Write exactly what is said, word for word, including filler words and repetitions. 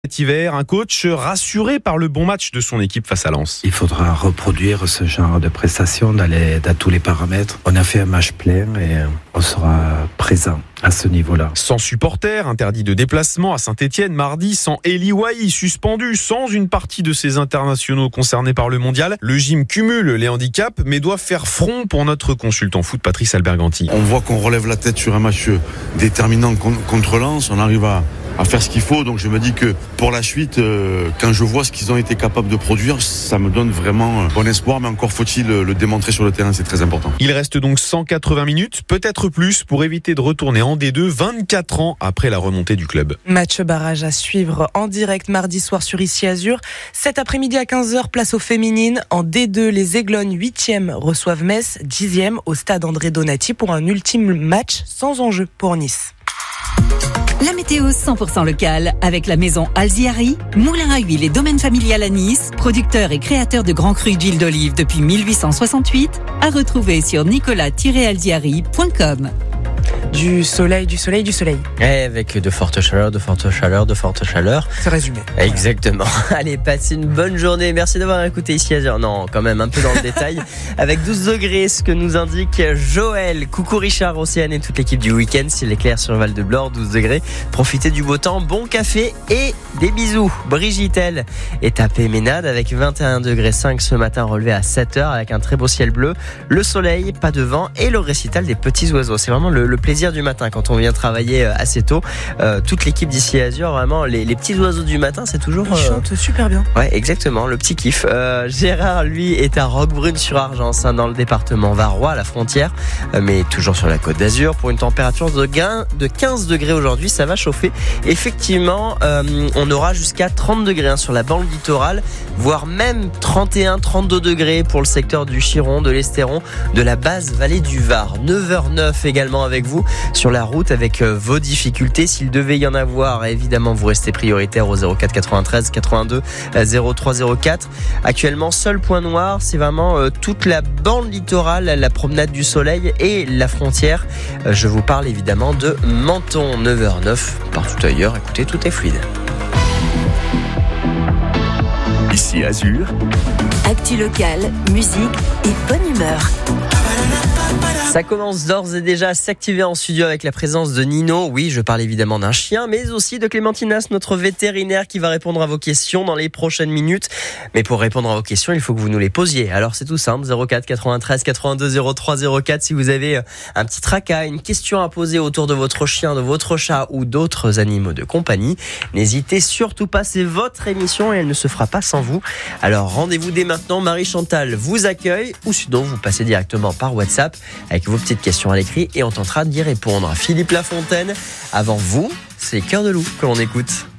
Cet hiver, un coach rassuré par le bon match de son équipe face à Lens. Il faudra reproduire ce genre de prestations dans, les, dans tous les paramètres. On a fait un match plein et on sera présent à ce niveau-là. Sans supporters, interdit de déplacement à Saint-Etienne mardi, sans Eli Wahi suspendu, sans une partie de ses internationaux concernés par le mondial. Le gym cumule les handicaps mais doit faire front pour notre consultant foot Patrice Alberganti. On voit qu'on relève la tête sur un match déterminant contre Lens, on arrive à à faire ce qu'il faut, donc je me dis que pour la suite, euh, quand je vois ce qu'ils ont été capables de produire, ça me donne vraiment bon espoir, mais encore faut-il le démontrer sur le terrain, c'est très important. Il reste donc cent quatre-vingts minutes, peut-être plus, pour éviter de retourner en D deux vingt-quatre ans après la remontée du club. Match barrage à suivre en direct mardi soir sur Ici Azur. Cet après-midi à quinze heures, place aux féminines. En D deux, les Aiglons huitième reçoivent Metz, dixième au stade André Donati pour un ultime match sans enjeu pour Nice. La météo cent pour cent locale avec la maison Alziari, moulin à huile et domaine familial à Nice, producteur et créateur de grands crus d'huile d'olive depuis mille huit cent soixante-huit, à retrouver sur nicolas tiret alziari point com. Du soleil, du soleil, du soleil. Et avec de fortes chaleurs, de fortes chaleurs, de fortes chaleurs. C'est résumé. Exactement. Allez, passez une bonne journée. Merci d'avoir écouté Ici Azur. Non, quand même un peu dans le détail. Avec douze degrés, ce que nous indique Joël. Coucou Richard, Océane et toute l'équipe du week-end. S'il est clair sur Val de Blore, douze degrés. Profitez du beau temps, bon café et des bisous. Brigitte, elle, est à Péménade avec vingt et un degrés cinq ce matin, relevé à sept heures avec un très beau ciel bleu. Le soleil, pas de vent et le récital des petits oiseaux. C'est vraiment le, le plaisir du matin quand on vient travailler assez tôt. Euh, toute l'équipe d'Ici Azur, vraiment les, les petits oiseaux du matin, c'est toujours. Ils euh... chantent super bien. Ouais, exactement, le petit kiff. Euh, Gérard, lui, est à Roquebrune-sur-Argence, hein, dans le département Varois, à la frontière, euh, mais toujours sur la Côte d'Azur, pour une température de gain de quinze degrés aujourd'hui. Ça va chauffer. Effectivement, euh, on aura jusqu'à trente degrés hein, sur la bande littorale, voire même trente et un, trente-deux degrés pour le secteur du Chiron, de l'Estéron, de la basse vallée du Var. neuf heures neuf également avec vous sur la route avec euh, vos difficultés. S'il devait y en avoir, évidemment, vous restez prioritaire au zéro quatre quatre-vingt-treize quatre-vingt-deux zéro trois zéro quatre. Actuellement, seul point noir, c'est vraiment euh, toute la bande littorale, la promenade du Soleil et la frontière. Euh, je vous parle évidemment de Menton. neuf heures neuf. Partout ailleurs, écoutez, tout est fluide. Ici Azur. Actu locale, musique et bonne humeur. Ça commence d'ores et déjà à s'activer en studio avec la présence de Nino. Oui, je parle évidemment d'un chien, mais aussi de Clémentinas, notre vétérinaire qui va répondre à vos questions dans les prochaines minutes. Mais pour répondre à vos questions, il faut que vous nous les posiez. Alors c'est tout simple, zéro quatre quatre-vingt-treize quatre-vingt-deux zéro trois zéro quatre. Si vous avez un petit tracas, une question à poser autour de votre chien, de votre chat ou d'autres animaux de compagnie, n'hésitez surtout pas, c'est votre émission et elle ne se fera pas sans vous. Alors rendez-vous dès maintenant, Marie-Chantal vous accueille ou sinon vous passez directement par WhatsApp avec vos petites questions à l'écrit et on tentera d'y répondre. Philippe Lafontaine, avant vous, c'est Cœur de loup que l'on écoute.